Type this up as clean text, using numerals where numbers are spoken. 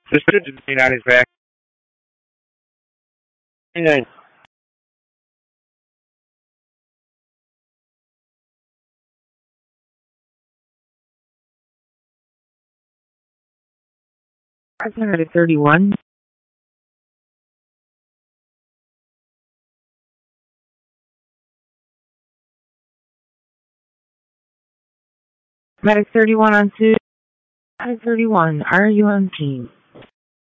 The student on his back. 29. Medic 31. Medic 31 on 2. Medic 31, are you on team?